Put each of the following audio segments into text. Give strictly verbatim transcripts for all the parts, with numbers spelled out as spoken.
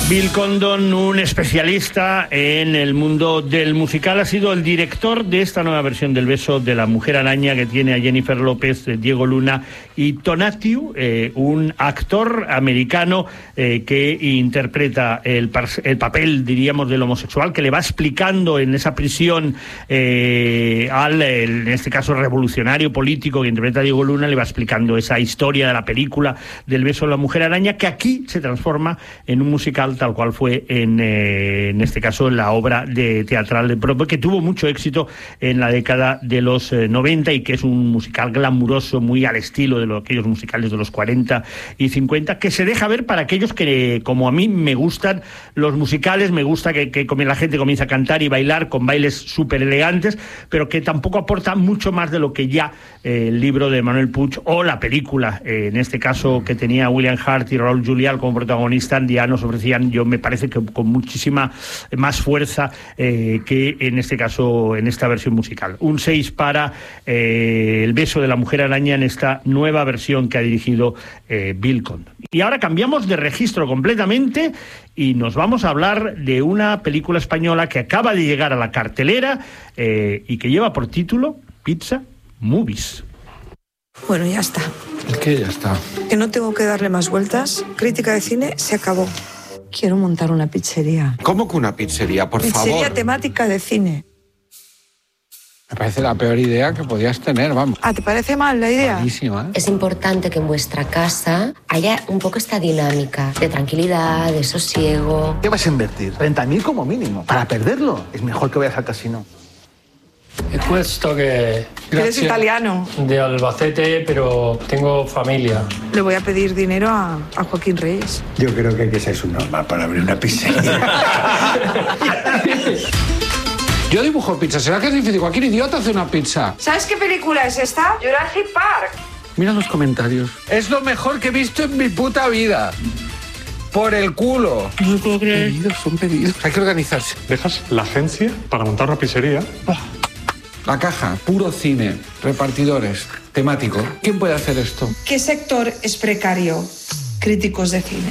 Bill Condon, un especialista en el mundo del musical, ha sido el director de esta nueva versión del Beso de la Mujer Araña, que tiene a Jennifer López, Diego Luna y Tonatiuh, eh, un actor americano eh, que interpreta el, el papel, diríamos, del homosexual, que le va explicando en esa prisión eh, al, en este caso, revolucionario político que interpreta a Diego Luna, le va explicando esa historia de la película del Beso de la Mujer Araña, que aquí se transforma en un musical tal cual fue en, eh, en este caso en la obra de teatral de Broadway, que tuvo mucho éxito en la década de los eh, noventa y que es un musical glamuroso, muy al estilo de lo, aquellos musicales de los cuarenta y cincuenta, que se deja ver para aquellos que, como a mí, me gustan los musicales, me gusta que, que la gente comienza a cantar y bailar con bailes súper elegantes, pero que tampoco aporta mucho más de lo que ya eh, el libro de Manuel Puig o la película, eh, en este caso que tenía a William Hurt y Raúl Juliá como protagonistas, ya nos ofrecían, yo me parece que con muchísima más fuerza eh, que en este caso, en esta versión musical. Un seis para eh, El Beso de la Mujer Araña en esta nueva versión que ha dirigido eh, Bill Condon. Y ahora cambiamos de registro completamente y nos vamos a hablar de una película española que acaba de llegar a la cartelera eh, y que lleva por título Pizza Movies. Bueno, ya está. ¿El qué ya está? Que no tengo que darle más vueltas. Crítica de cine se acabó. Quiero montar una pizzería. ¿Cómo que una pizzería? Por pizzería favor. Pizzería temática de cine. Me parece la peor idea que podías tener, vamos. Ah, ¿te parece mal la idea? Buenísima. Es importante que en vuestra casa haya un poco esta dinámica de tranquilidad, de sosiego. ¿Qué vas a invertir? treinta mil como mínimo. Para perderlo, es mejor que vayas al casino. He puesto que... Eres italiano. De Albacete, pero tengo familia. Le voy a pedir dinero a, a Joaquín Reyes. Yo creo que hay que ser subnormal para abrir una pizzería. Yo dibujo pizza. ¿Será que es difícil? Cualquier idiota hace una pizza. ¿Sabes qué película es esta? Jurassic Park. Mira los comentarios. Es lo mejor que he visto en mi puta vida. Por el culo. No lo puedo creer. Pedidos, son pedidos. Hay que organizarse. ¿Dejas la agencia para montar una pizzería? La caja, puro cine, repartidores, temático. ¿Quién puede hacer esto? ¿Qué sector es precario? Críticos de cine.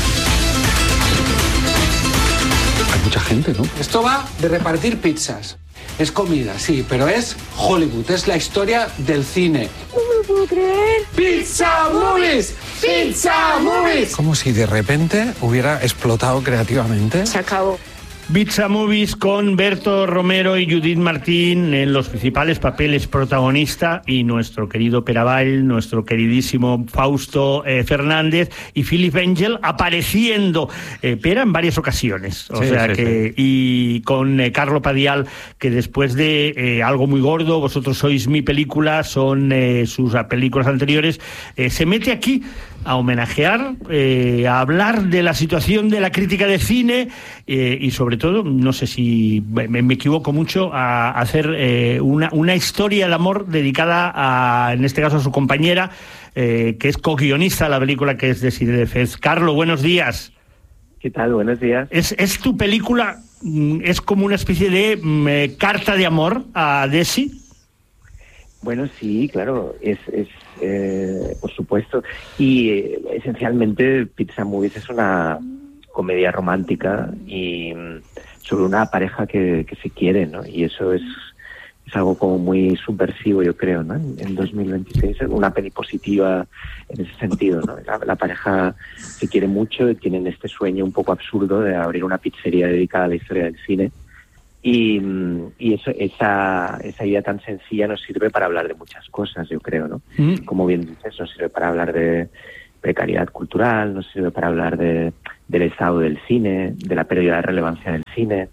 Hay mucha gente, ¿no? Esto va de repartir pizzas. Es comida, sí, pero es Hollywood, es la historia del cine. No me lo puedo creer. ¡Pizza Movies! ¡Pizza Movies! Como si de repente hubiera explotado creativamente. Se acabó. Pizza Movies con Berto Romero y Judith Martín en los principales papeles protagonista, y nuestro querido Peraval, nuestro queridísimo Fausto eh, Fernández y Philip Angel apareciendo, eh, Pera en varias ocasiones, o sí, sea sí, que sí. Y con eh, Carlo Padial, que después de eh, Algo muy gordo, Vosotros sois mi película, son eh, sus películas anteriores, eh, se mete aquí a homenajear, eh, a hablar de la situación de la crítica de cine eh, y sobre todo, no sé si me, me equivoco mucho, a, a hacer eh, una, una historia de amor dedicada a, en este caso, a su compañera, eh, que es co-guionista de la película, que es Desiree de Fez. Carlo, buenos días. ¿Qué tal? Buenos días. ¿Es, es tu película, es como una especie de mm, carta de amor a Desi? Bueno, sí, claro, es, es eh, por supuesto. Y eh, esencialmente Pizza Movies es una comedia romántica y sobre una pareja que, que se quiere, ¿no? Y eso es, es algo como muy subversivo, yo creo, ¿no? En, en dos mil veintiséis, una peli positiva en ese sentido, ¿no? La, la pareja se quiere mucho y tienen este sueño un poco absurdo de abrir una pizzería dedicada a la historia del cine. Y, y eso, esa, esa idea tan sencilla nos sirve para hablar de muchas cosas, yo creo, ¿no? Mm. Como bien dices, nos sirve para hablar de precariedad cultural, nos sirve para hablar de, del estado del cine, de la pérdida de relevancia del cine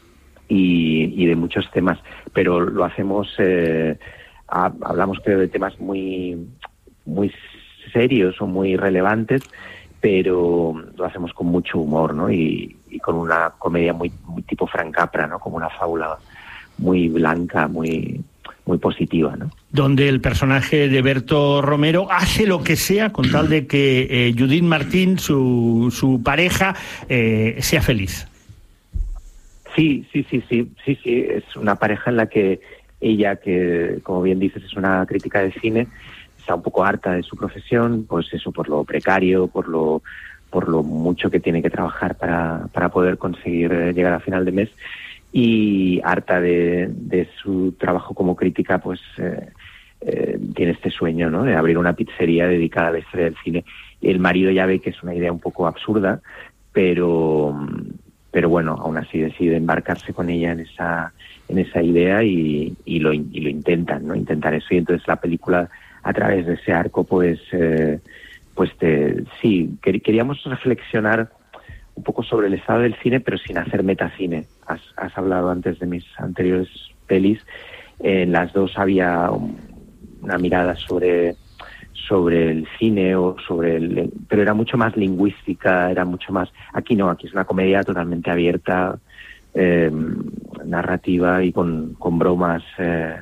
y, y de muchos temas. Pero lo hacemos, eh, a, hablamos creo de temas muy, muy serios o muy relevantes, pero lo hacemos con mucho humor, ¿no? Y, y con una comedia muy, muy tipo Frank Capra, ¿no? Como una fábula muy blanca, muy, muy positiva, ¿no? Donde el personaje de Berto Romero hace lo que sea con tal de que eh, Judith Martín, su, su pareja, eh, sea feliz. Sí, sí, sí, sí, sí, sí. Es una pareja en la que ella, que como bien dices es una crítica de cine, está un poco harta de su profesión, pues eso, por lo precario, por lo por lo mucho que tiene que trabajar para, para poder conseguir eh, llegar a final de mes, y harta de, de su trabajo como crítica, pues eh, eh, tiene este sueño, ¿no?, de abrir una pizzería dedicada a la historia del cine. El marido ya ve que es una idea un poco absurda, pero pero bueno, aún así decide embarcarse con ella en esa en esa idea y, y lo y lo intentan, ¿no? Intentar eso, y entonces la película, a través de ese arco, pues eh, pues te, sí, queríamos reflexionar un poco sobre el estado del cine, pero sin hacer metacine. Has, has hablado antes de mis anteriores pelis. En las dos había una mirada sobre sobre el cine o sobre el, pero era mucho más lingüística, era mucho más. Aquí no, aquí es una comedia totalmente abierta, eh, narrativa y con, con bromas, eh,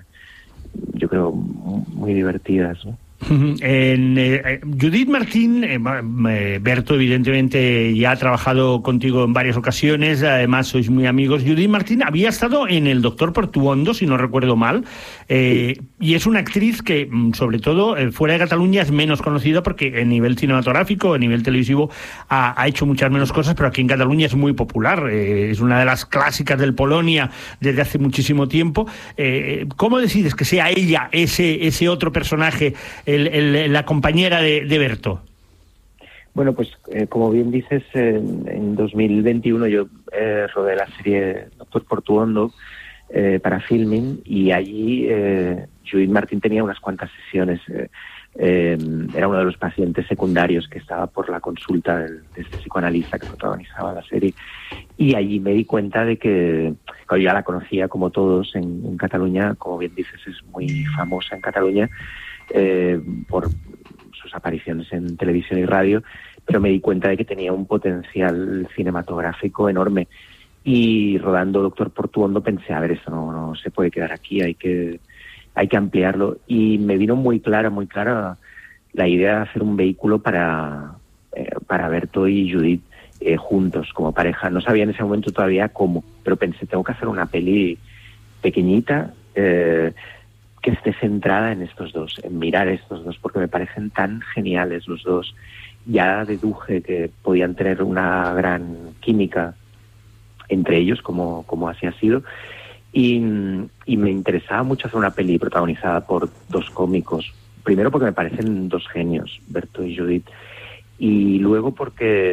yo creo, muy divertidas, ¿no? En, eh, Judith Martín, eh, eh, Berto evidentemente ya ha trabajado contigo en varias ocasiones, además sois muy amigos. Judith Martín había estado en El Doctor Portuondo, si no recuerdo mal, eh, y es una actriz que, sobre todo, eh, fuera de Cataluña es menos conocida porque a nivel cinematográfico, a nivel televisivo, ha, ha hecho muchas menos cosas, pero aquí en Cataluña es muy popular, eh, es una de las clásicas del Polonia desde hace muchísimo tiempo. Eh, ¿Cómo decides que sea ella ese, ese otro personaje, El, el, la compañera de, de Berto? Bueno, pues eh, como bien dices, eh, en dos mil veintiuno yo eh, rodé la serie Doctor Portuondo eh, para Filmin, y allí eh, Judith Martín tenía unas cuantas sesiones. Eh, eh, era uno de los pacientes secundarios que estaba por la consulta del, de este psicoanalista que protagonizaba la serie, y allí me di cuenta de que, claro, ya la conocía como todos en, en Cataluña, como bien dices, es muy famosa en Cataluña, Eh, por sus apariciones en televisión y radio, pero me di cuenta de que tenía un potencial cinematográfico enorme, y rodando Doctor Portuondo pensé, a ver, esto no, no se puede quedar aquí, hay que hay que ampliarlo, y me vino muy clara, muy clara la idea de hacer un vehículo para, eh, para Berto y Judith eh, juntos, como pareja. No sabía en ese momento todavía cómo, pero pensé, tengo que hacer una peli pequeñita, eh, que esté centrada en estos dos, en mirar estos dos, porque me parecen tan geniales los dos. Ya deduje que podían tener una gran química entre ellos, como, como así ha sido, y, y me interesaba mucho hacer una peli protagonizada por dos cómicos. Primero porque me parecen dos genios, Berto y Judith, y luego porque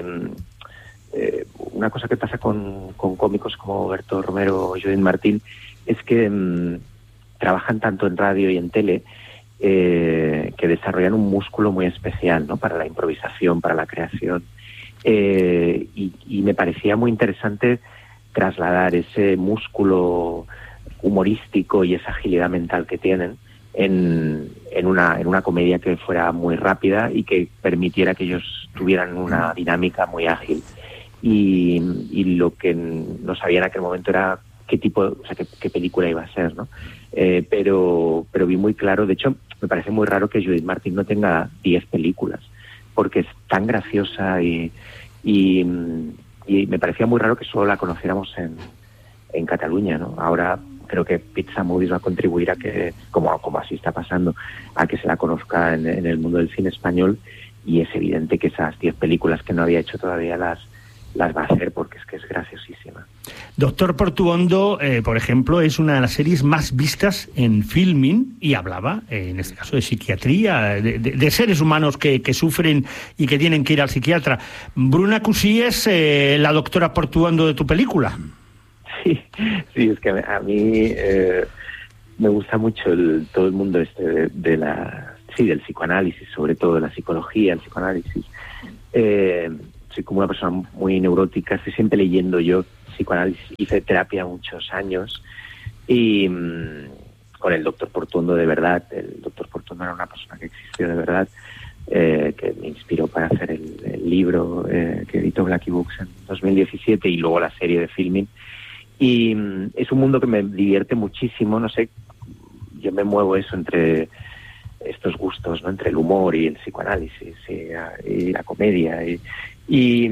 eh, una cosa que pasa con, con cómicos como Berto Romero o Judith Martín es que mm, trabajan tanto en radio y en tele, eh, que desarrollan un músculo muy especial, ¿no?, para la improvisación, para la creación. Eh, y, y me parecía muy interesante trasladar ese músculo humorístico y esa agilidad mental que tienen en, en, una, en una comedia que fuera muy rápida y que permitiera que ellos tuvieran una dinámica muy ágil. Y, y lo que no sabía en aquel momento era qué tipo, o sea, qué, qué película iba a ser, ¿no? Eh, pero, pero vi muy claro. De hecho, me parece muy raro que Judith Martín no tenga diez películas, porque es tan graciosa y, y, y me parecía muy raro que solo la conociéramos en, en Cataluña, ¿no? Ahora creo que Pizza Movies va a contribuir a que, como, como así está pasando, a que se la conozca en, en el mundo del cine español, y es evidente que esas diez películas que no había hecho todavía las las va a hacer, porque es que es graciosísima. Doctor Portuondo, eh, por ejemplo, es una de las series más vistas en Filmin, y hablaba, eh, en este caso, de psiquiatría, de, de, de seres humanos que, que sufren y que tienen que ir al psiquiatra. Bruna Cusí es eh, la doctora Portuondo de tu película. Sí, sí, es que a mí eh, me gusta mucho el, todo el mundo este de, de la, sí, del psicoanálisis, sobre todo de la psicología, el psicoanálisis. Eh, soy como una persona muy neurótica, estoy siempre leyendo. Yo psicoanálisis, hice terapia muchos años, y mmm, con el doctor Portuondo de verdad. El doctor Portuondo era una persona que existió de verdad, eh, que me inspiró para hacer el, el libro eh, que editó Blacky Books en dos mil diecisiete, y luego la serie de Filmin. Y mmm, es un mundo que me divierte muchísimo. No sé, yo me muevo eso entre estos gustos, ¿no?, entre el humor y el psicoanálisis y, y la comedia, y Y,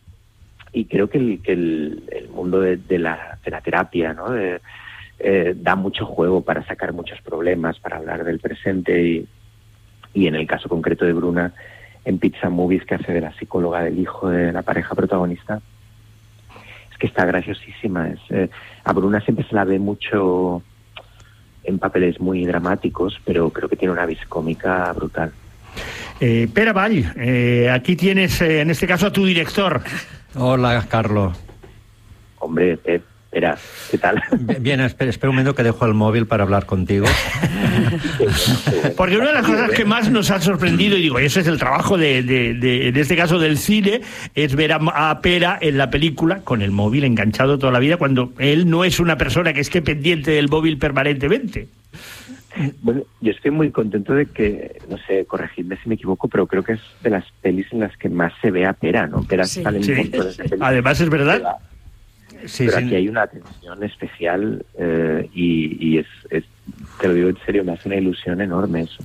y creo que el, que el, el mundo de, de, la, de la terapia, ¿no?, de, eh, da mucho juego para sacar muchos problemas, para hablar del presente, y, y en el caso concreto de Bruna, en Pizza Movies, que hace de la psicóloga del hijo de la pareja protagonista. Es que está graciosísima. Es, eh, a Bruna siempre se la ve mucho en papeles muy dramáticos, pero creo que tiene una vis cómica brutal. Eh, Pere Vall, eh, aquí tienes eh, en este caso a tu director. Hola, Carlos. Hombre, Pep, espera, ¿qué tal? Bien, espera, espera un momento que dejo el móvil para hablar contigo. Porque una de las cosas que más nos ha sorprendido, y digo, ese es el trabajo de, de, de en este caso del cine, es ver a, a Pera en la película con el móvil enganchado toda la vida, cuando él no es una persona que esté pendiente del móvil permanentemente. Bueno, yo estoy muy contento de que, no sé, corregidme si me equivoco, pero creo que es de las pelis en las que más se ve a Pera, ¿no? Pera Sí. sale en Sí. montones de pelis. Además es verdad. Sí, pero sí. aquí hay una atención especial eh, y, y es, es, te lo digo en serio, me hace una ilusión enorme eso.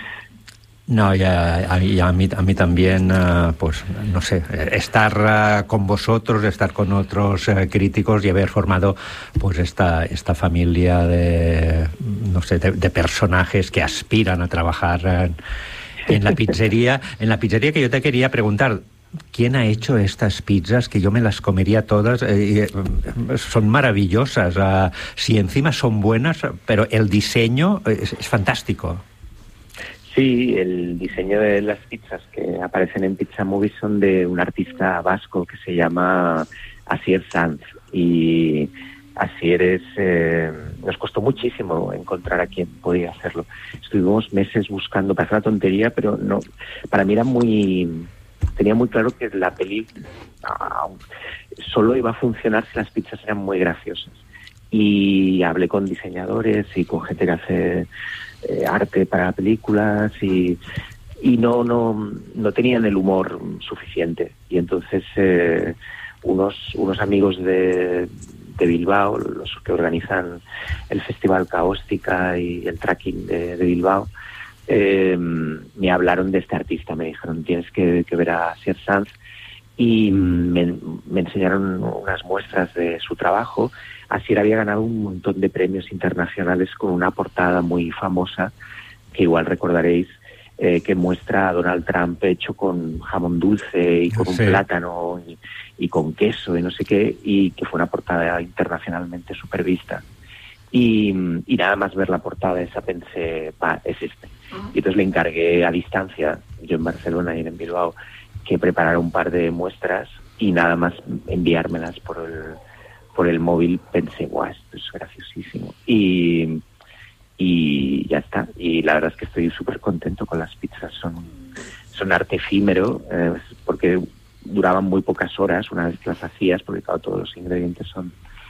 No, ya, a, y a, mí, a mí también, uh, pues, no sé, estar uh, con vosotros, estar con otros uh, críticos y haber formado, pues, esta, esta familia de, no sé, de, de personajes que aspiran a trabajar en, en la pizzería. En la pizzería que yo te quería preguntar, ¿quién ha hecho estas pizzas? Que yo me las comería todas, eh, eh, son maravillosas. Uh, si encima son buenas, pero el diseño es, es fantástico. Sí, el diseño de las pizzas que aparecen en Pizza Movies son de un artista vasco que se llama Asier Sanz. Y Asier es, eh, nos costó muchísimo encontrar a quien podía hacerlo. Estuvimos meses buscando, parece una tontería, pero no, para mí era muy... Tenía muy claro que la peli ah, solo iba a funcionar si las pizzas eran muy graciosas. Y hablé con diseñadores y con gente que hace eh, arte para películas y, y no, no, no tenían el humor suficiente. Y entonces eh, unos, unos amigos de, de Bilbao, los que organizan el Festival Caóstica y el Tracking de, de Bilbao, eh, me hablaron de este artista. Me dijeron, tienes que, que ver a Asier Sanz. Y me, me enseñaron unas muestras de su trabajo. Asier había ganado un montón de premios internacionales con una portada muy famosa, que igual recordaréis, eh, que muestra a Donald Trump hecho con jamón dulce y con Sí. un plátano y, y con queso y no sé qué, y que fue una portada internacionalmente súper vista. Y, y nada más ver la portada esa pensé, pa, es este. Y entonces le encargué a distancia, yo en Barcelona y él en Bilbao, que preparara un par de muestras y nada más enviármelas por el, por el móvil pensé, guau, esto es graciosísimo. Y, y ya está. Y la verdad es que estoy súper contento con las pizzas. Son, son arte efímero, eh, porque duraban muy pocas horas una vez que las hacías, porque claro, todos los ingredientes son,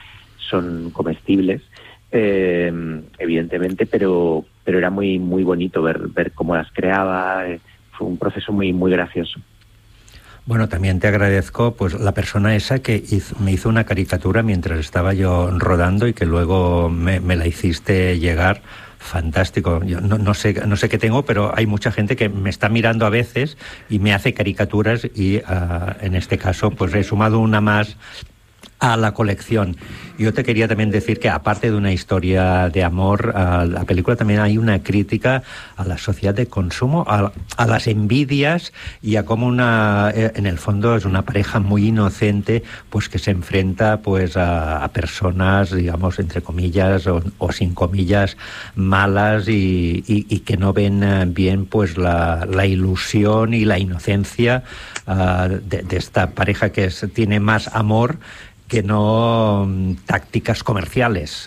son comestibles. Eh, evidentemente, pero pero era muy muy bonito ver ver cómo las creaba. Eh, fue un proceso muy muy gracioso. Bueno, también te agradezco pues la persona esa que hizo, me hizo una caricatura mientras estaba yo rodando y que luego me, me la hiciste llegar. Fantástico. Yo no, no sé no sé qué tengo, pero hay mucha gente que me está mirando a veces y me hace caricaturas y uh, en este caso pues he sumado una más a la colección. Yo te quería también decir que aparte de una historia de amor, a la película también hay una crítica a la sociedad de consumo, a, a las envidias y a cómo una, en el fondo es una pareja muy inocente, pues que se enfrenta pues a, a personas, digamos, entre comillas o, o sin comillas, malas y, y, y que no ven bien pues la, la ilusión y la inocencia uh, de, de esta pareja que es, tiene más amor que no um, tácticas comerciales.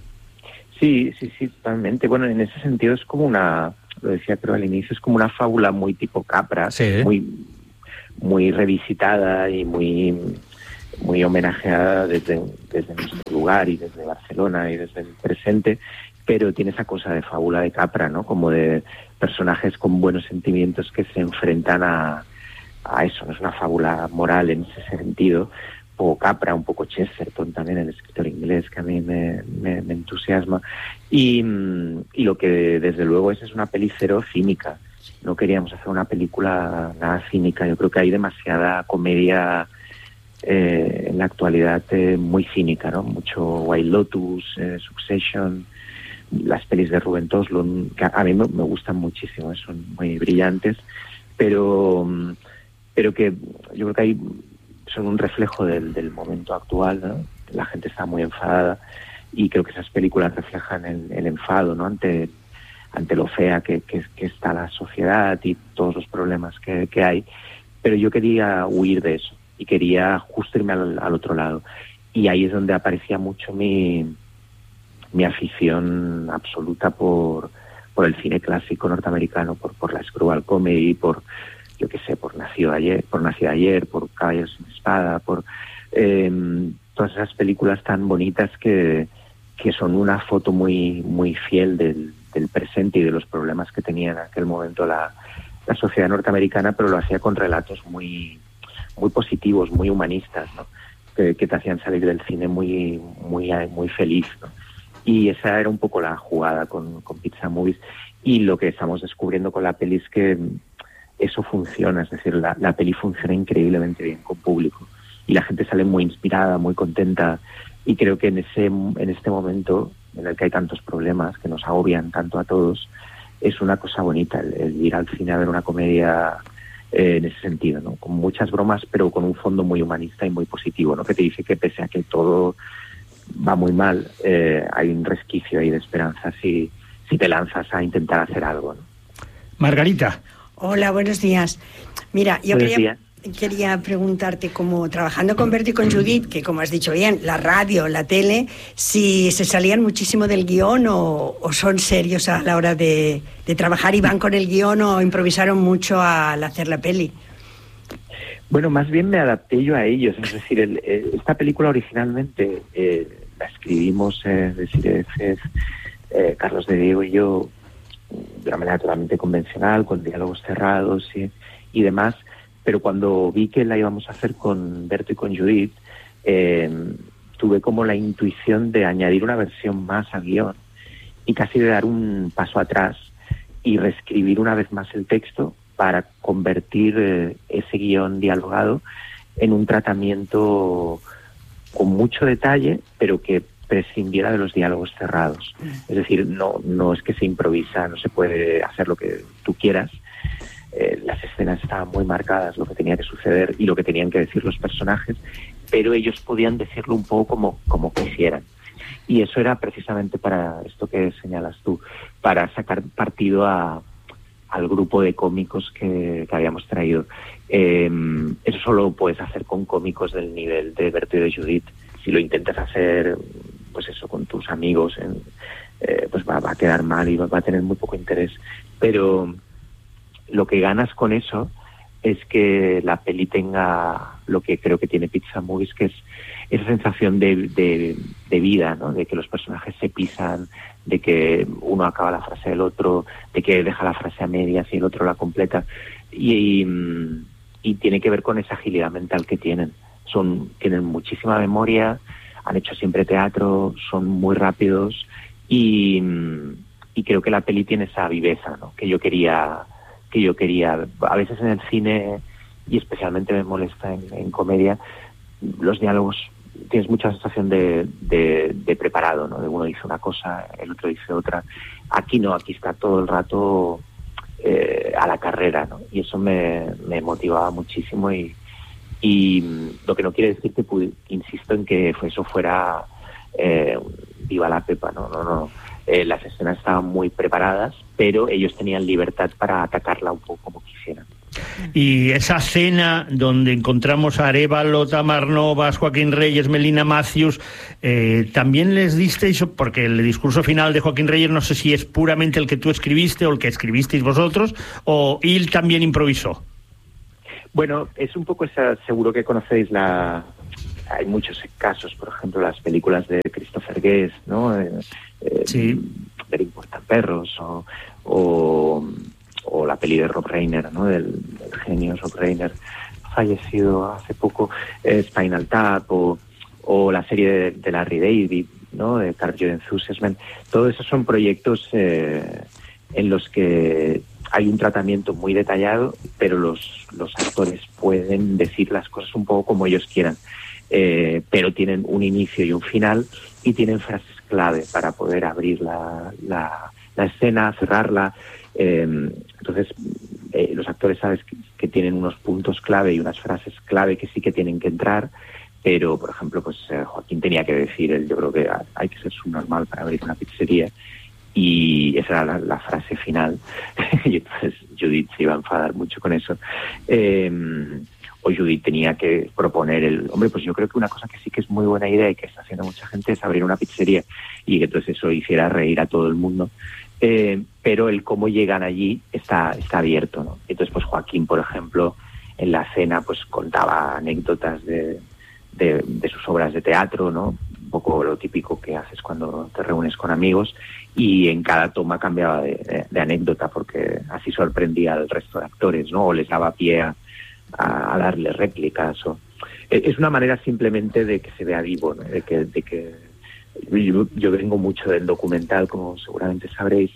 Sí, sí, sí, totalmente. Bueno, en ese sentido es como una, lo decía creo al inicio, es como una fábula muy tipo Capra, sí. muy muy revisitada y muy muy homenajeada desde, desde nuestro lugar y desde Barcelona y desde el presente, pero tiene esa cosa de fábula de Capra, ¿no? Como de personajes con buenos sentimientos que se enfrentan a, a eso. No es una fábula moral en ese sentido. Un poco Capra, un poco Chesterton también, el escritor inglés, que a mí me, me, me entusiasma. Y, y lo que desde luego es, es una peli cero cínica. No queríamos hacer una película nada cínica. Yo creo que hay demasiada comedia eh, en la actualidad eh, muy cínica, ¿no? Mucho White Lotus, eh, Succession, las pelis de Ruben Östlund, que a mí me, me gustan muchísimo, son muy brillantes, pero, pero que yo creo que hay, son un reflejo del, del momento actual, ¿no? La gente está muy enfadada y creo que esas películas reflejan el, el enfado, ¿no? ante, ante lo fea que, que, que está la sociedad y todos los problemas que, que hay. Pero yo quería huir de eso y quería justo irme al, al otro lado. Y ahí es donde aparecía mucho mi, mi afición absoluta por, por el cine clásico norteamericano, por, por la screwball comedy, por, yo qué sé, por Nacido ayer, por Nacido ayer, por Caballeros sin espada, por eh, todas esas películas tan bonitas que, que son una foto muy, muy fiel del, del presente y de los problemas que tenía en aquel momento la, la sociedad norteamericana, pero lo hacía con relatos muy, muy positivos, muy humanistas, ¿no? Que, que te hacían salir del cine muy, muy, muy feliz, ¿no? Y esa era un poco la jugada con, con Pizza Movies. Y lo que estamos descubriendo con la peli es que eso funciona, es decir, la, la peli funciona increíblemente bien con público. Y la gente sale muy inspirada, muy contenta. Y creo que en ese en este momento en el que hay tantos problemas que nos agobian tanto a todos, es una cosa bonita el, el ir al cine a ver una comedia eh, en ese sentido, ¿no? Con muchas bromas, pero con un fondo muy humanista y muy positivo, ¿no? Que te dice que pese a que todo va muy mal, eh, hay un resquicio ahí de esperanza si, si te lanzas a intentar hacer algo, ¿no? Margarita. Hola, buenos días. Mira, yo Buenos quería, días. quería preguntarte, como trabajando con Berto y con Judith, que como has dicho bien, la radio, la tele, si se salían muchísimo del guión o, o son serios a la hora de, de trabajar y van con el guión o improvisaron mucho al hacer la peli. Bueno, más bien me adapté yo a ellos, es decir, el, el, esta película originalmente eh, la escribimos, eh, es decir, es, es, eh, Carlos de Diego y yo, de una manera totalmente convencional, con diálogos cerrados y, y demás, pero cuando vi que la íbamos a hacer con Berto y con Judith, eh, tuve como la intuición de añadir una versión más al guión y casi de dar un paso atrás y reescribir una vez más el texto para convertir eh, ese guión dialogado en un tratamiento con mucho detalle, pero que prescindiera de los diálogos cerrados. Es decir, no, no es que se improvisa, no se puede hacer lo que tú quieras. Eh, las escenas estaban muy marcadas, lo que tenía que suceder y lo que tenían que decir los personajes, pero ellos podían decirlo un poco como, como quisieran. Y eso era precisamente para esto que señalas tú, para sacar partido a, al grupo de cómicos que, que habíamos traído. Eh, eso solo puedes hacer con cómicos del nivel de Berto y de Judith. Si lo intentas hacer, pues eso, con tus amigos, en, eh, pues va, va a quedar mal y va, va a tener muy poco interés. Pero lo que ganas con eso es que la peli tenga lo que creo que tiene Pizza Movies, que es esa sensación de, de, de vida, ¿no? De que los personajes se pisan, de que uno acaba la frase del otro, de que deja la frase a medias y el otro la completa. Y, y, y tiene que ver con esa agilidad mental que tienen. Son, tienen muchísima memoria, han hecho siempre teatro, son muy rápidos y, y creo que la peli tiene esa viveza, ¿no? Que yo quería, que yo quería. A veces en el cine, y especialmente me molesta en, en comedia, los diálogos, tienes mucha sensación de, de, de preparado, ¿no? De uno dice una cosa, el otro dice otra. Aquí no, aquí está todo el rato eh, a la carrera, ¿no? Y eso me, me motivaba muchísimo y Y lo que no quiere decir que, pude, insisto en que eso fuera eh, viva la pepa, no, no, no. Eh, las escenas estaban muy preparadas, pero ellos tenían libertad para atacarla un poco como quisieran. Y esa cena donde encontramos a Arévalo, Tamar Novas, Joaquín Reyes, Melina Matthews, eh, también les disteis, porque el discurso final de Joaquín Reyes no sé si es puramente el que tú escribiste o el que escribisteis vosotros, o él también improvisó. Bueno, es un poco esa, seguro que conocéis la... Hay muchos casos, por ejemplo, las películas de Christopher Guest, ¿no? Eh, sí. Ver importan perros, o, o, o la peli de Rob Reiner, ¿no? Del, del genio Rob Reiner, fallecido hace poco, eh, Spinal Tap, o, o la serie de, de Larry David, ¿no? De Curb Your Enthusiasm. Todos esos son proyectos eh, en los que hay un tratamiento muy detallado, pero los, los actores pueden decir las cosas un poco como ellos quieran, eh, pero tienen un inicio y un final y tienen frases clave para poder abrir la, la, la escena, cerrarla, Eh, entonces, eh, los actores sabes que, que tienen unos puntos clave y unas frases clave que sí que tienen que entrar, pero, por ejemplo, pues eh, Joaquín tenía que decir, él, yo creo que hay que ser subnormal para abrir una pizzería, y esa era la, la frase final, y entonces Judith se iba a enfadar mucho con eso. Eh, o Judith tenía que proponer el, hombre, pues yo creo que una cosa que sí que es muy buena idea y que está haciendo mucha gente es abrir una pizzería, y que entonces eso hiciera reír a todo el mundo. Eh, pero el cómo llegan allí está, está abierto, ¿no? Entonces, pues Joaquín, por ejemplo, en la cena, pues contaba anécdotas de, de, de sus obras de teatro, ¿no? Un poco lo típico que haces cuando te reúnes con amigos, y en cada toma cambiaba de, de, de anécdota, porque así sorprendía al resto de actores, ¿no? O les daba pie a, a, a darle réplicas. O... Es una manera simplemente de que se vea vivo, ¿no? De que... De que Yo, yo vengo mucho del documental, como seguramente sabréis,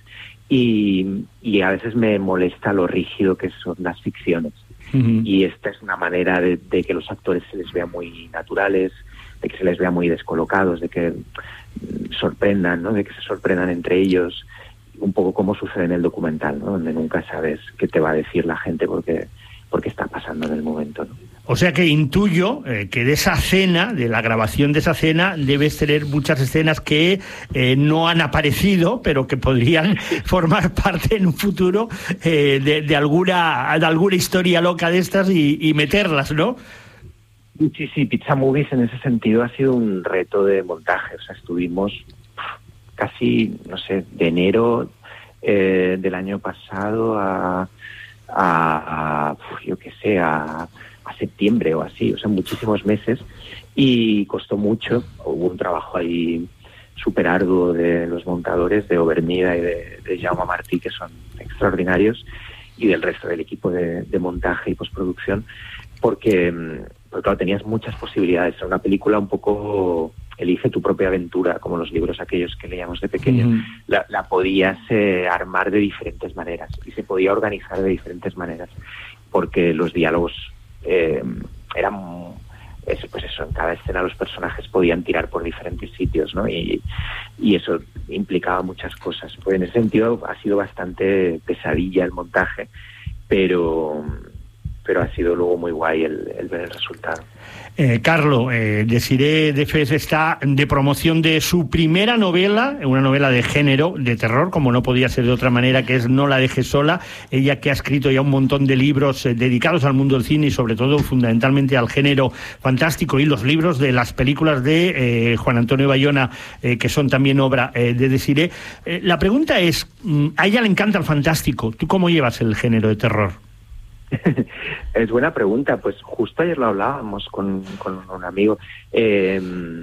y, y a veces me molesta lo rígido que son las ficciones. Uh-huh. Y esta es una manera de, de que los actores se les vea muy naturales, de que se les vea muy descolocados, de que sorprendan, ¿no? De que se sorprendan entre ellos, un poco como sucede en el documental, ¿no? Donde nunca sabes qué te va a decir la gente porque, porque está pasando en el momento, ¿no? O sea que intuyo eh, que de esa cena, de la grabación de esa cena, debes tener muchas escenas que eh, no han aparecido, pero que podrían formar parte en un futuro eh, de, de alguna de alguna historia loca de estas y, y meterlas, ¿no? Sí, sí, Pizza Movies en ese sentido ha sido un reto de montaje. O sea, estuvimos casi, no sé, de enero eh, del año pasado a, a, a yo qué sé, a... a septiembre o así, o sea, muchísimos meses, y costó mucho. Hubo un trabajo ahí súper arduo de los montadores, de Obermida y de, de Jaume Martí, que son extraordinarios, y del resto del equipo de, de montaje y postproducción, porque, porque claro, tenías muchas posibilidades. Era una película un poco elige tu propia aventura, como los libros aquellos que leíamos de pequeño. Uh-huh. La, la podías eh, armar de diferentes maneras, y se podía organizar de diferentes maneras, porque los diálogos Eh, eran eso, pues eso, en cada escena los personajes podían tirar por diferentes sitios, ¿no? Y, y eso implicaba muchas cosas. Pues en ese sentido ha sido bastante pesadilla el montaje, pero pero ha sido luego muy guay el, el ver el resultado. Eh, Carlo, eh, Desirée Defez está de promoción de su primera novela, una novela de género, de terror, como no podía ser de otra manera, que es No la dejes sola. Ella que ha escrito ya un montón de libros eh, dedicados al mundo del cine y sobre todo fundamentalmente al género fantástico, y los libros de las películas de eh, Juan Antonio Bayona, eh, que son también obra eh, de Desirée. Eh, la pregunta es, a ella le encanta el fantástico. ¿Tú cómo llevas el género de terror? Es buena pregunta. Pues justo ayer lo hablábamos con, con un amigo. Eh,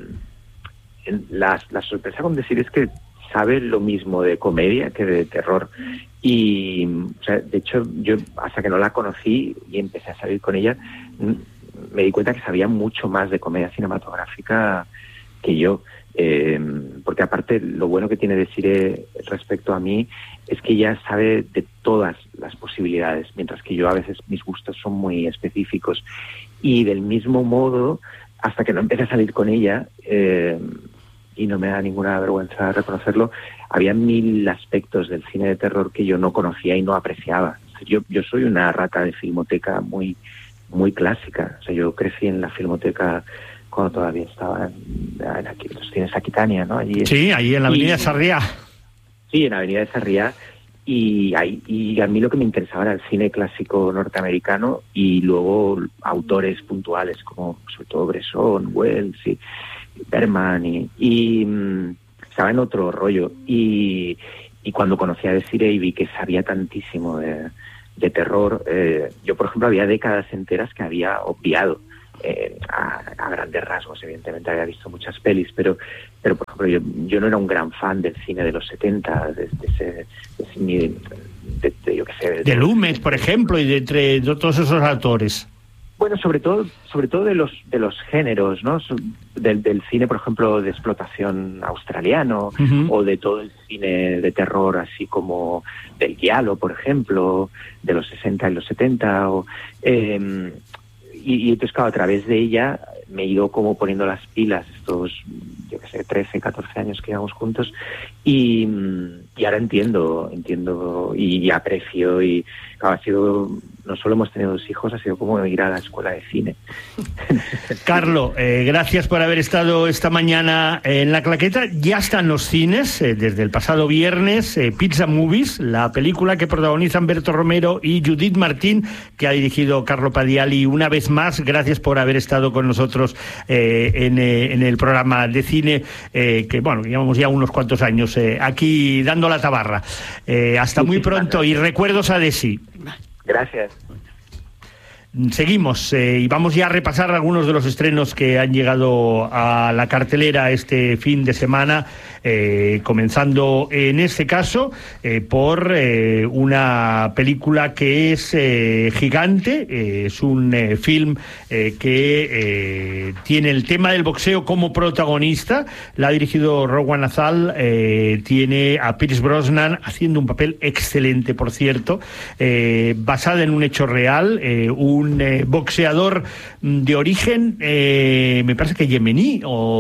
la, la sorpresa con decir es que sabe lo mismo de comedia que de terror. Y, o sea, de hecho, yo hasta que no la conocí y empecé a salir con ella, me di cuenta que sabía mucho más de comedia cinematográfica que yo. Eh, porque aparte lo bueno que tiene Desirée respecto a mí es que ella sabe de todas las posibilidades, mientras que yo a veces mis gustos son muy específicos, y del mismo modo, hasta que no empecé a salir con ella, eh, y no me da ninguna vergüenza reconocerlo, había mil aspectos del cine de terror que yo no conocía y no apreciaba. Yo, yo soy una rata de filmoteca muy, muy clásica. O sea, yo crecí en la filmoteca cuando todavía estaba en, en aquí, los cines Aquitania, ¿no? Allí, sí, ahí en la Avenida de Sarriá. Sí, en la Avenida de Sarriá. Y, ahí, y a mí lo que me interesaba era el cine clásico norteamericano, y luego autores puntuales como sobre todo Bresson, Wells y Berman, y, y um, estaba en otro rollo. Y, y cuando conocí a Desirée y vi que sabía tantísimo de, de terror, eh, yo por ejemplo había décadas enteras que había obviado. Eh, a, a grandes rasgos, evidentemente había visto muchas pelis, pero pero por ejemplo yo, yo no era un gran fan del cine de los setenta, de, de ese de, de, de, de yo qué sé, de, de Lumet, por ejemplo, y de entre de todos esos autores. Bueno, sobre todo sobre todo de los de los géneros, ¿no? Del, del cine, por ejemplo, de explotación australiano, uh-huh. o de todo el cine de terror, así como del giallo, por ejemplo, de los sesenta y los setenta, o eh, Y, y entonces, claro, a través de ella me he ido como poniendo las pilas estos, yo qué sé, trece, catorce años que llevamos juntos, y, y ahora entiendo, entiendo y, y aprecio, y claro, ha sido, no solo hemos tenido dos hijos, ha sido como ir a la escuela de cine. Carlo, eh, gracias por haber estado esta mañana en La Claqueta. Ya están los cines, eh, desde el pasado viernes, eh, Pizza Movies, la película que protagonizan Berto Romero y Judith Martín, que ha dirigido Carlo Padiali. Una vez más, gracias por haber estado con nosotros eh, en, eh, en el programa de cine, eh, que bueno, llevamos ya unos cuantos años eh, aquí dando la tabarra. Eh, hasta muy pronto y recuerdos a Desi. Gracias. Seguimos eh, y vamos ya a repasar algunos de los estrenos que han llegado a la cartelera este fin de semana, eh, comenzando en este caso eh, por eh, una película que es eh, gigante, eh, es un eh, film eh, que eh, tiene el tema del boxeo como protagonista, la ha dirigido Rowan Azal, eh, tiene a Pierce Brosnan haciendo un papel excelente, por cierto, eh, basada en un hecho real, eh, un un eh, boxeador de origen, eh, me parece que yemení,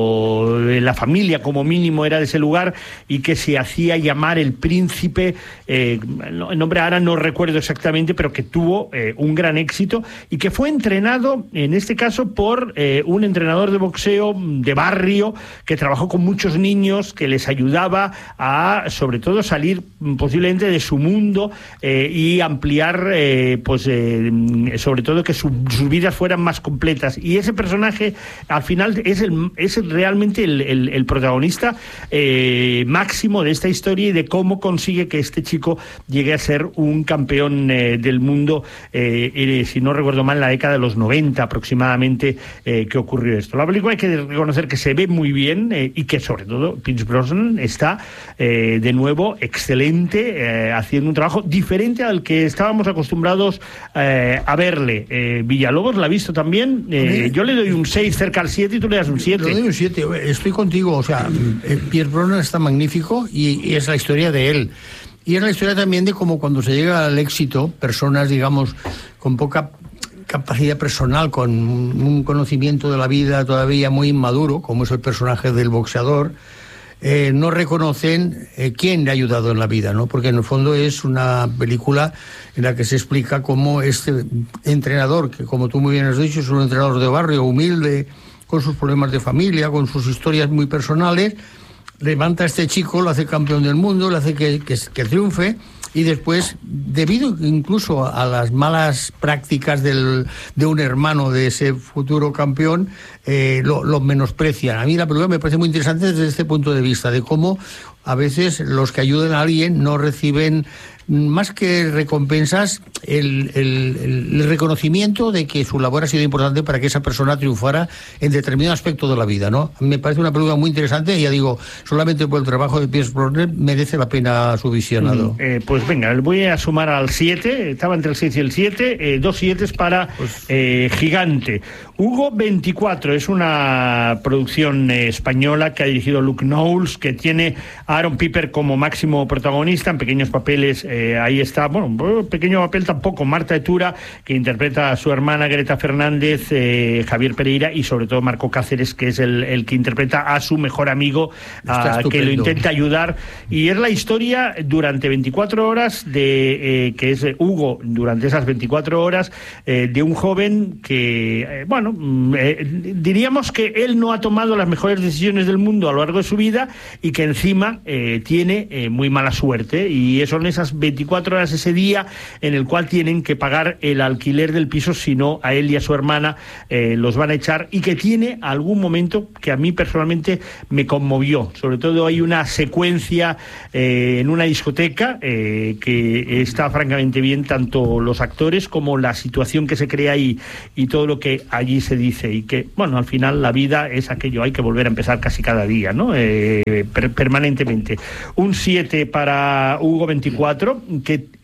o de la familia como mínimo era de ese lugar, y que se hacía llamar el príncipe, eh, el nombre ahora no recuerdo exactamente, pero que tuvo eh, un gran éxito y que fue entrenado, en este caso, por eh, un entrenador de boxeo de barrio que trabajó con muchos niños, que les ayudaba a, sobre todo, salir posiblemente de su mundo eh, y ampliar, eh, pues, eh, sobre todo, que su, sus vidas fueran más completas. Y ese personaje, al final, es, el, es realmente el, el, el protagonista eh, máximo de esta historia y de cómo consigue que este chico llegue a ser un campeón eh, del mundo, eh, eh, si no recuerdo mal, en la década de los noventa aproximadamente, eh, que ocurrió esto. La película hay que reconocer que se ve muy bien eh, y que, sobre todo, Pierce Brosnan está eh, de nuevo excelente, eh, haciendo un trabajo diferente al que estábamos acostumbrados eh, a verle. Eh, Villalobos la ha visto también. Eh, yo le doy un seis cerca al siete y tú le das un siete. Le doy un siete. Estoy contigo. O sea, eh, Pierce Brosnan está magnífico y, y es la historia de él. Y es la historia también de cómo cuando se llega al éxito, personas, digamos, con poca capacidad personal, con un conocimiento de la vida todavía muy inmaduro, como es el personaje del boxeador, Eh, no reconocen eh, quién le ha ayudado en la vida, ¿no? Porque en el fondo es una película en la que se explica cómo este entrenador, que como tú muy bien has dicho, es un entrenador de barrio, humilde, con sus problemas de familia, con sus historias muy personales, levanta a este chico, lo hace campeón del mundo, le hace que, que, que triunfe, y después, debido incluso a las malas prácticas del, de un hermano de ese futuro campeón, eh, lo, lo menosprecian. A mí la película me parece muy interesante desde este punto de vista, de cómo a veces los que ayudan a alguien no reciben, más que recompensas, el, el, el reconocimiento de que su labor ha sido importante para que esa persona triunfara en determinado aspecto de la vida, ¿no? Me parece una película muy interesante y, ya digo, solamente por el trabajo de Pierce Brosnan merece la pena su visionado. Mm, eh, pues venga, le voy a sumar al siete, estaba entre el seis y el siete, eh, dos siete para pues... eh, Gigante. Hugo veinticuatro es una producción eh, española que ha dirigido Luke Knowles, que tiene a Aaron Piper como máximo protagonista en pequeños papeles. Eh, ahí está, bueno, pequeño papel tampoco, Marta Etura, que interpreta a su hermana Greta Fernández, eh, Javier Pereira y sobre todo Marco Cáceres, que es el, el que interpreta a su mejor amigo, a, que lo intenta ayudar. Y es la historia durante veinticuatro horas de, eh, que es Hugo, durante esas veinticuatro horas, eh, de un joven que, eh, bueno, eh, diríamos que él no ha tomado las mejores decisiones del mundo a lo largo de su vida y que encima eh, tiene eh, muy mala suerte, y son esas veinticuatro horas ese día en el cual tienen que pagar el alquiler del piso, si no a él y a su hermana eh, los van a echar, y que tiene algún momento que a mí personalmente me conmovió. Sobre todo hay una secuencia eh, en una discoteca eh, que está francamente bien, tanto los actores como la situación que se crea ahí y todo lo que allí se dice, y que, bueno, al final la vida es aquello, hay que volver a empezar casi cada día, ¿no? Eh, per- permanentemente. Un siete para Hugo veinticuatro, que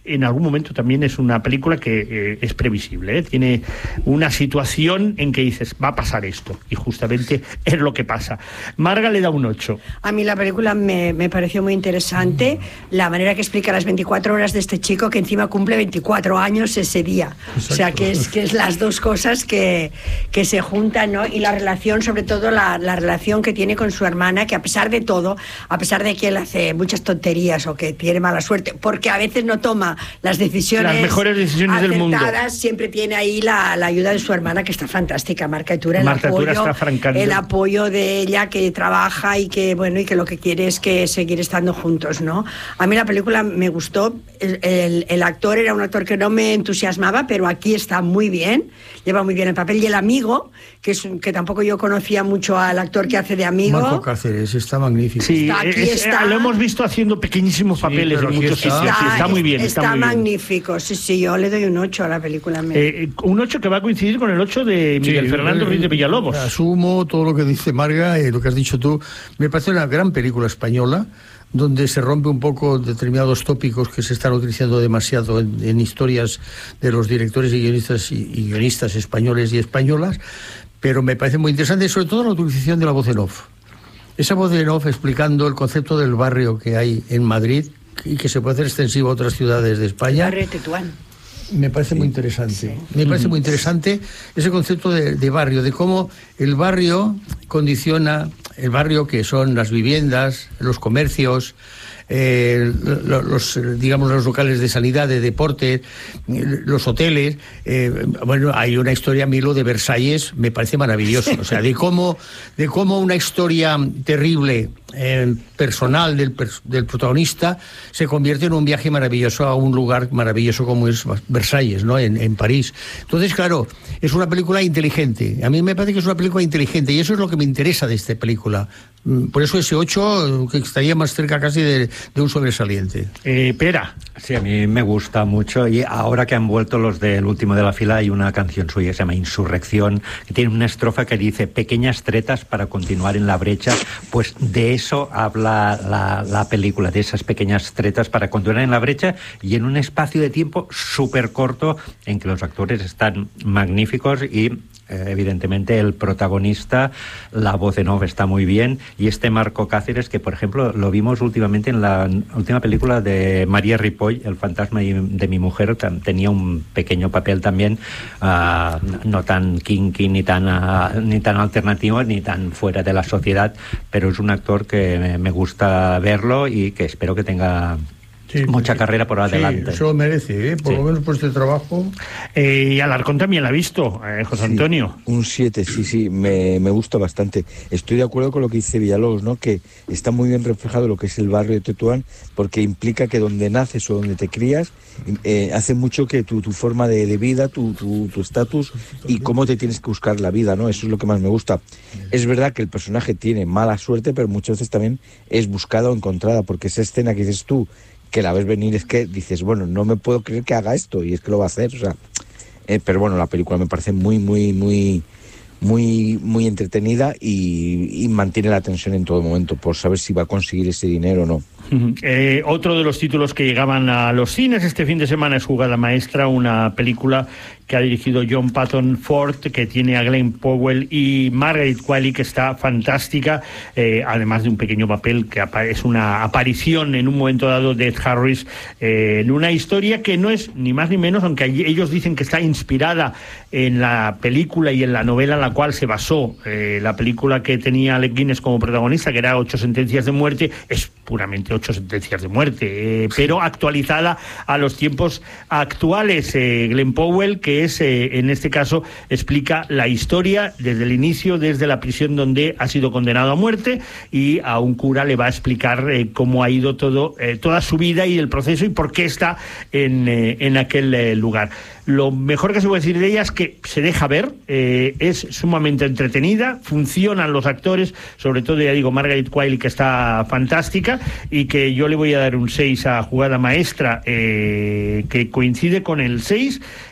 en algún momento también es una película que eh, es previsible, ¿eh? Tiene una situación en que dices, va a pasar esto, y justamente es lo que pasa. Marga le da un ocho. A mí la película me, me pareció muy interesante, la manera que explica las veinticuatro horas de este chico, que encima cumple veinticuatro años ese día. Exacto. O sea, que es, que es las dos cosas que, que se juntan, ¿no? Y la relación, sobre todo la, la relación que tiene con su hermana, que a pesar de todo, a pesar de que él hace muchas tonterías o que tiene mala suerte, porque a veces no toma las decisiones, las mejores decisiones del mundo, siempre tiene ahí la, la ayuda de su hermana, que está fantástica, Marta Itura, el Marta apoyo, está francando. el apoyo de ella, que trabaja y que bueno, y que lo que quiere es que seguir estando juntos, ¿no? A mí la película me gustó, el, el, el actor era un actor que no me entusiasmaba, pero aquí está muy bien, lleva muy bien el papel, y el amigo, que es que tampoco yo conocía mucho al actor que hace de amigo. Marco Cáceres, está magnífico. Sí, está, aquí es, está. Lo hemos visto haciendo pequeñísimos sí, papeles en muchos está, sitios, sí, está muy bien. Está, está muy magnífico, bien. sí, sí, yo le doy un ocho a la película. Eh, un ocho que va a coincidir con el ocho de Miguel sí, Fernando Ruiz de Villalobos. Asumo todo lo que dice Marga y lo que has dicho tú. Me parece una gran película española, donde se rompe un poco determinados tópicos que se están utilizando demasiado en, en historias de los directores y guionistas, y, y guionistas españoles y españolas, pero me parece muy interesante, sobre todo la utilización de la voz en off. Esa voz en off explicando el concepto del barrio que hay en Madrid y que se puede hacer extensivo a otras ciudades de España. El barrio de Tetuán. Me parece sí. muy interesante. Sí. Me parece muy interesante ese concepto de, de barrio, de cómo el barrio condiciona, el barrio que son las viviendas, los comercios, eh, los, digamos, los locales de sanidad, de deporte, los hoteles. Eh, bueno, hay una historia, Milo, de Versalles, me parece maravilloso. O sea, de cómo, de cómo una historia terrible, eh, personal del, del protagonista, se convierte en un viaje maravilloso a un lugar maravilloso como es Versalles, ¿no? En, en París. Entonces, claro, es una película inteligente. A mí me parece que es una película inteligente y eso es lo que me interesa de esta película. Por eso ese ocho, que estaría más cerca casi de, de un sobresaliente. Eh, Pera. Sí, a mí me gusta mucho, y ahora que han vuelto los del último de la fila, hay una canción suya que se llama Insurrección, que tiene una estrofa que dice pequeñas tretas para continuar en la brecha. Pues de eso habla la, la película, de esas pequeñas tretas para continuar en la brecha, y en un espacio de tiempo súper corto en que los actores están magníficos y evidentemente el protagonista, la voz en off está muy bien, y este Marco Cáceres, que por ejemplo lo vimos últimamente en la última película de María Ripoll, El fantasma de mi mujer, tenía un pequeño papel también, uh, no tan kinky ni tan, uh, ni tan alternativo ni tan fuera de la sociedad, pero es un actor que me gusta verlo y que espero que tenga Sí, mucha sí, carrera por adelante. Sí, eso lo merece, ¿eh? Por sí. lo menos por este trabajo. Eh, y Alarcón también la ha visto, eh, José sí, Antonio. Un siete, sí, sí, me, me gusta bastante. Estoy de acuerdo con lo que dice Villalobos, ¿no? Que está muy bien reflejado lo que es el barrio de Tetuán, porque implica que donde naces o donde te crías, eh, hace mucho que tu, tu forma de, de vida, tu estatus y cómo te tienes que buscar la vida, ¿no? Eso es lo que más me gusta. Es verdad que el personaje tiene mala suerte, pero muchas veces también es buscada o encontrada, porque esa escena que dices tú, que la ves venir, es que dices, bueno, no me puedo creer que haga esto, y es que lo va a hacer, o sea, eh, pero bueno, la película me parece muy, muy, muy, muy, muy entretenida y, y mantiene la tensión en todo momento por saber si va a conseguir ese dinero o no. Eh, otro de los títulos que llegaban a los cines este fin de semana es Jugada Maestra, una película que ha dirigido John Patton Ford, que tiene a Glenn Powell y Margaret Qualley, que está fantástica, eh, además de un pequeño papel que es una aparición en un momento dado de Ed Harris, eh, en una historia que no es ni más ni menos, aunque ellos dicen que está inspirada en la película y en la novela en la cual se basó eh, la película que tenía Alec Guinness como protagonista, que era Ocho sentencias de muerte. Es puramente ocho sentencias de muerte, eh, pero actualizada a los tiempos actuales. eh, Glenn Powell, que es, eh, en este caso, explica la historia desde el inicio, desde la prisión donde ha sido condenado a muerte, y a un cura le va a explicar eh, cómo ha ido todo, eh, toda su vida y el proceso y por qué está en, eh, en aquel eh, lugar. Lo mejor que se puede decir de ella es que se deja ver, eh, es sumamente entretenida, funcionan los actores, sobre todo, ya digo, Margaret Qualley, que está fantástica, y que yo le voy a dar un seis a Jugada Maestra, eh, que coincide con el seis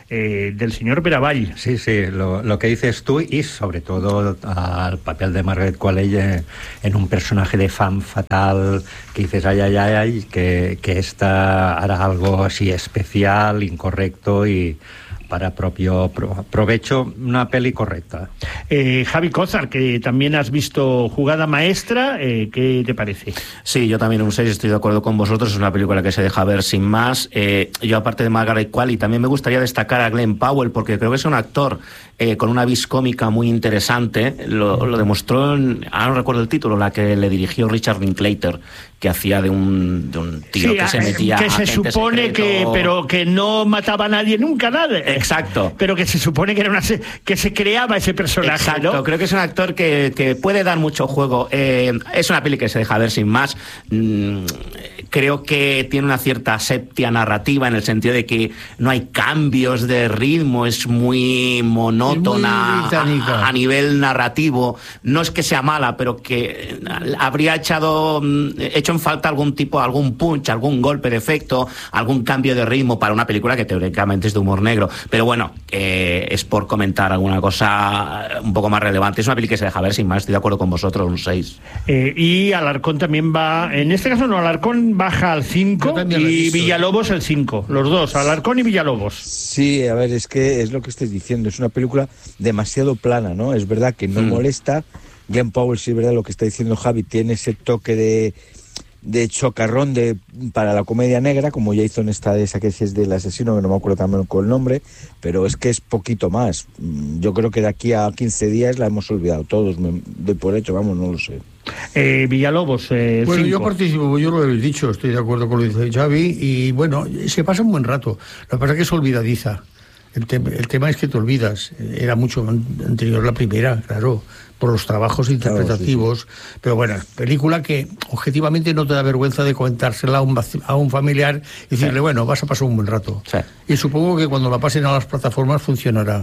eh, del señor Veravall. Sí, sí, lo, lo que dices tú, y sobre todo al papel de Margaret Qualley eh, en un personaje de femme fatal, que dices, ay, ay, ay, ay que, que esta hará algo así especial, incorrecto y para propio pro, provecho, una peli correcta. Eh, Javi Cózar, que también has visto Jugada Maestra, eh, ¿qué te parece? Sí, yo también un seis, estoy de acuerdo con vosotros, es una película que se deja ver sin más. Eh, yo, aparte de Margaret Qualley, también me gustaría destacar a Glenn Powell, porque creo que es un actor eh, con una vis cómica muy interesante. Lo, lo demostró en, ahora no recuerdo el título, la que le dirigió Richard Linklater, que hacía de un, de un tío sí, que se metía que se supone secreto. que pero que no mataba a nadie nunca, nada. Exacto. Pero que se supone que era una que se creaba ese personaje. Exacto. ¿No? Creo que es un actor que, que puede dar mucho juego. Eh, es una peli que se deja ver sin más. Mm, creo que tiene una cierta asepsia narrativa, en el sentido de que no hay cambios de ritmo, es muy monótona muy a, a nivel narrativo. No es que sea mala, pero que habría echado hecho en falta algún tipo, algún punch, algún golpe de efecto, algún cambio de ritmo para una película que teóricamente es de humor negro. Pero bueno, eh, es por comentar alguna cosa un poco más relevante. Es una peli que se deja ver sin más, estoy de acuerdo con vosotros, un seis. Eh, y Alarcón también va, en este caso no, Alarcón baja al cinco y Villalobos el cinco, los dos, Alarcón y Villalobos. Sí, a ver, es que es lo que estoy diciendo, es una película demasiado plana, ¿no? Es verdad que no mm. molesta. Glenn Powell, sí es verdad lo que está diciendo Javi, tiene ese toque de, de chocarrón de, para la comedia negra, como ya hizo en esta de esa que es del asesino, que no me acuerdo también con el nombre, pero es que es poquito más. Yo creo que de aquí a quince días la hemos olvidado todos, me doy por hecho, vamos, no lo sé. Eh, Villalobos, eh, bueno, cinco. Yo participo, yo lo he dicho, estoy de acuerdo con lo que dice Xavi, y bueno, se pasa un buen rato. Lo que pasa es que es olvidadiza. El, te el tema es que te olvidas. Era mucho anterior a la primera, claro, por los trabajos interpretativos. Claro, sí, sí. Pero bueno, película que objetivamente no te da vergüenza de comentársela a un, a un familiar y decirle, sí. bueno, vas a pasar un buen rato. Sí. Y supongo que cuando la pasen a las plataformas funcionará.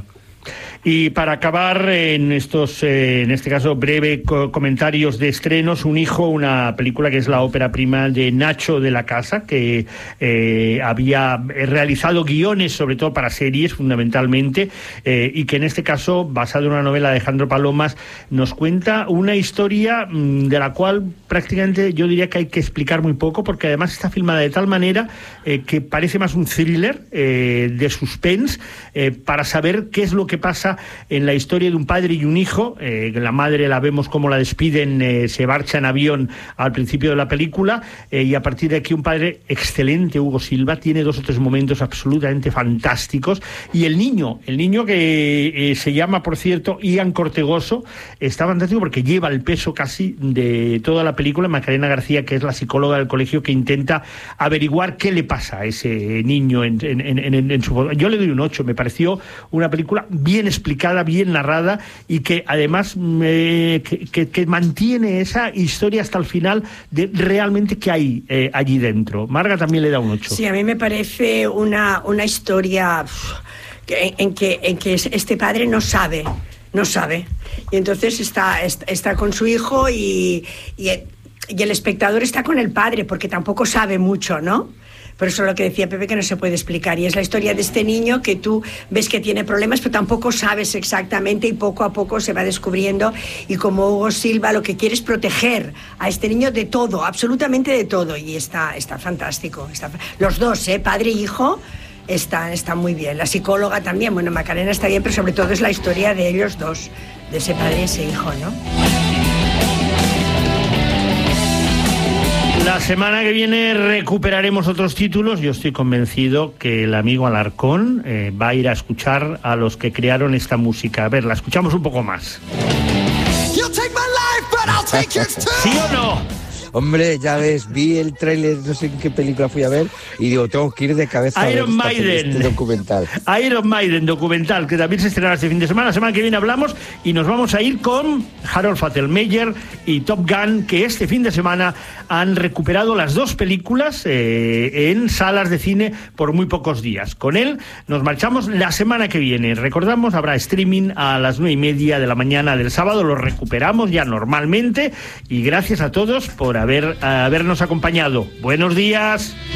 Y para acabar en estos, eh, en este caso, breve co comentarios de estrenos, Un hijo, una película que es la ópera prima de Nacho de la Casa, que eh, había realizado guiones, sobre todo para series, fundamentalmente, eh, y que en este caso, basado en una novela de Alejandro Palomas, nos cuenta una historia mmm, de la cual prácticamente yo diría que hay que explicar muy poco, porque además está filmada de tal manera eh, que parece más un thriller eh, de suspense, eh, para saber qué es lo que pasa en la historia de un padre y un hijo. Eh, la madre la vemos como la despiden, eh, se marcha en avión al principio de la película, eh, y a partir de aquí un padre excelente, Hugo Silva, tiene dos o tres momentos absolutamente fantásticos, y el niño, el niño que eh, se llama, por cierto, Ian Cortegoso, está fantástico porque lleva el peso casi de toda la película. Macarena García, que es la psicóloga del colegio, que intenta averiguar qué le pasa a ese niño en, en, en, en, en su... Yo le doy un ocho, me pareció una película bien explicada, bien narrada, y que además eh, que, que, que mantiene esa historia hasta el final de realmente qué hay eh, allí dentro. Marga también le da un ocho. Sí, a mí me parece una, una historia en, en, que, en que este padre no sabe, no sabe. Y entonces está, está, está con su hijo y, y, y el espectador está con el padre porque tampoco sabe mucho, ¿no? Por eso lo que decía Pepe, que no se puede explicar. Y es la historia de este niño que tú ves que tiene problemas, pero tampoco sabes exactamente, y poco a poco se va descubriendo. Y como Hugo Silva lo que quiere es proteger a este niño de todo, absolutamente de todo. Y está, está fantástico. Está, los dos, ¿eh? Padre e hijo, están, están muy bien. La psicóloga también, bueno, Macarena está bien, pero sobre todo es la historia de ellos dos, de ese padre y ese hijo, ¿no? La semana que viene recuperaremos otros títulos. Yo estoy convencido que el amigo Alarcón eh, va a ir a escuchar a los que crearon esta música. A ver, la escuchamos un poco más. ¿Sí o no? Hombre, ya ves, vi el tráiler, no sé en qué película fui a ver, y digo, tengo que ir de cabeza Iron a ver esta, Maiden. este documental. Iron Maiden, documental, que también se estrenará este fin de semana. La semana que viene hablamos y nos vamos a ir con Harold Faltermeyer y Top Gun, que este fin de semana han recuperado las dos películas eh, en salas de cine por muy pocos días. Con él nos marchamos la semana que viene. Recordamos, habrá streaming a las nueve y media de la mañana del sábado. Lo recuperamos ya normalmente, y gracias a todos por haber, habernos acompañado. Buenos días.